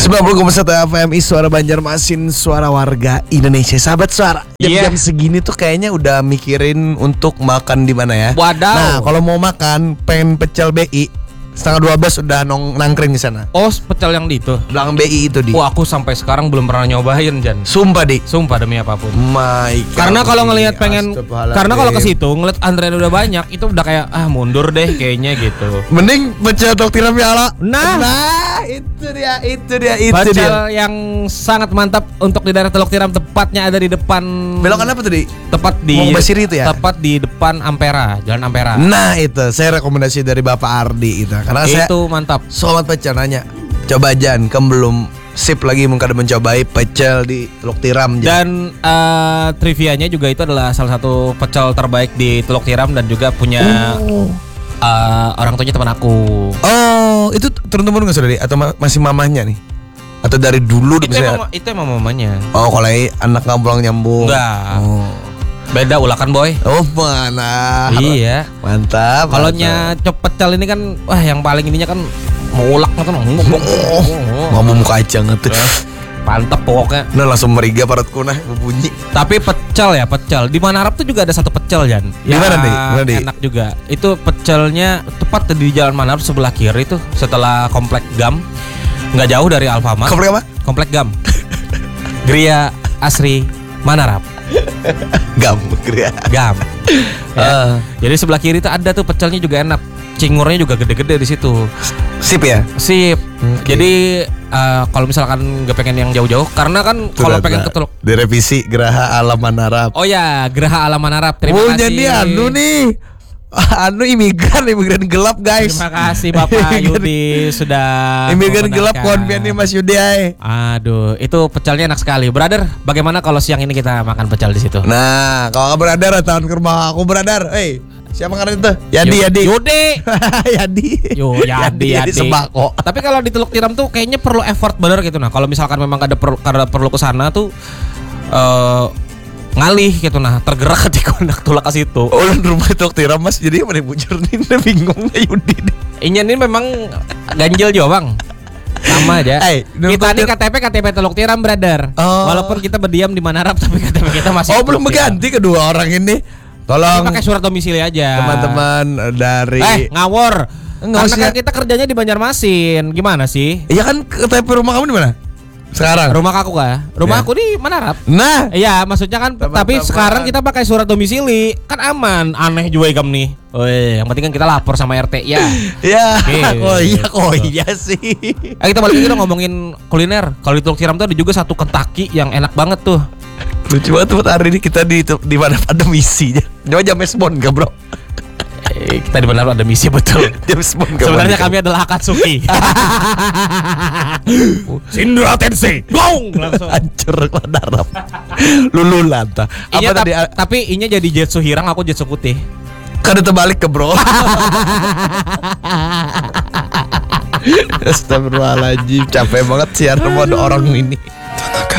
90,1 FM Suara Banjarmasin, suara warga Indonesia. Sahabat suara, jam-jam segini tuh kayaknya udah mikirin untuk makan di mana ya. Wadaw. Nah, kalau mau makan pengen pecel BI 11:30 udah nangkring di sana. Oh, pecel yang di itu. Belakang BI itu di. Wah, aku sampai sekarang belum pernah nyobain, Jan. Sumpah di. Sumpah demi apapun. Karena kalau ngelihat karena kalau ke situ ngeliat antrean udah banyak, itu udah kayak mundur deh kayaknya gitu. Mending pecel tok tiram ya Allah. Nah, itu dia. Pecel yang sangat mantap untuk di daerah Teluk Tiram, tepatnya ada di depan. Belokan apa tuh di? Tepat di Mau Basiri itu ya? Tepat di depan Ampera, Jalan Ampera. Nah, itu saya rekomendasi dari Bapak Ardi itu. Karena itu saya mantap. sobat pecel nanya, coba Jan, kamu belum sip lagi mengkada mencobai pecel di Teluk Tiram Jan. Dan trivianya juga itu adalah salah satu pecel terbaik di Teluk Tiram dan juga punya orang tuanya teman aku. Oh, itu turun-temurun nggak saudari? Atau masih mamahnya nih? Atau dari dulu misalnya? Itu emang mamanya. Oh, kalau anak nggak pulang nyambung. Enggak. Oh. Beda ulakan boy. Oh, mana? Iya. Mantap. Kalau nyocop pecel ini kan, wah yang paling ininya kan mulak kan. Mau muka aja ngetuh. Mantap pokoknya. Nah, langsung meriga perutku nah berbunyi. Tapi pecel di Manarap tuh juga ada satu pecel Jan. Di mana nih? Enak juga. Itu pecelnya tepat di Jalan Manarap sebelah kiri tuh, setelah Komplek GAM. Nggak jauh dari Alfamart. Komplek apa? Komplek GAM. Gria Asri Manarap. GAM, Gria. GAM. Ya. Jadi sebelah kiri tuh ada tuh pecelnya juga enak. Cingurnya juga gede-gede di situ. Sip ya? Sip. Okay. Jadi kalau misalkan nggak pengen yang jauh-jauh, karena kan kalau pengen ke Teluk direvisi Geraha Alam Manarap. Oh ya, Geraha Alam Manarap. Terima kasih. Jadi imigran gelap guys. Terima kasih Bapak Yudi sudah imigran gelap konven nih Mas Yudi. Aduh, itu pecelnya enak sekali. Brother, bagaimana kalau siang ini kita makan pecel di situ? Nah, kalau brother tahun ke rumah aku brother. Siapa kan itu? Yadi. Yadi sembako. Tapi kalau di Teluk Tiram tuh kayaknya perlu effort bener gitu. Nah, kalau misalkan memang ada perlu ke sana tuh ngalih gitu, nah tergerak ketika nak tulak ke situ. Oh, rumah Teluk Tiram Mas, jadi mana bujur nih, bingungnya Yudi. Inya ini memang ganjil juga bang. Sama aja. Kita nih KTP Teluk Tiram brother. Walaupun kita berdiam di Manarap, tapi KTP kita masih. Belum berganti kedua orang ini. Tolong pakai surat domisili aja. Teman-teman dari ngawur. Karena kan kita kerjanya di Banjarmasin. Gimana sih? Iya kan, KTP rumah kamu di mana? Sekarang rumah aku aku di Manarap. Nah, iya maksudnya kan tapi sekarang kita pakai surat domisili kan aman. Aneh juga Gam nih. Yang penting kan kita lapor sama RT ya. Ya. Iya sih. Kita balik lagi ngomongin kuliner. Kalau di Teluk Tiram tuh ada juga satu Kentucky yang enak banget tuh. Lucu banget hari ini kita di mana ada misinya. Coba James Bond gak bro? Kita di Manarap ada misi betul. James Bond sebenarnya kami adalah Akatsuki. Sindra Tensei. Gong langsung hancur Manarap. Lululan ta. Apa tadi? Tapi inya jadi Jetsu Hirang, aku Jetsu putih. Kan terbalik ke bro. Astagfirullahaladzim, capek banget siaran sama orang ini.